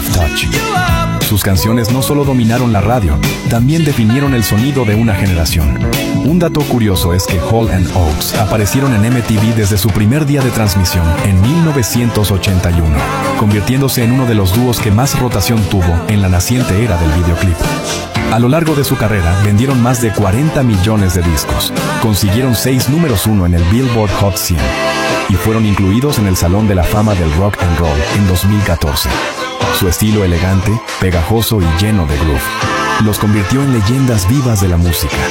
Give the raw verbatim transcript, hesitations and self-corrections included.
of Touch. Sus canciones no solo dominaron la radio, también definieron el sonido de una generación. Un dato curioso es que Hall and Oates aparecieron en M T V desde su primer día de transmisión en mil novecientos ochenta y uno, convirtiéndose en uno de los dúos que más rotación tuvo en la naciente era del videoclip. A lo largo de su carrera vendieron más de cuarenta millones de discos, consiguieron seis números uno en el Billboard Hot cien y fueron incluidos en el Salón de la Fama del Rock and Roll en dos mil catorce. Su estilo elegante, pegajoso y lleno de groove los convirtió en leyendas vivas de la música.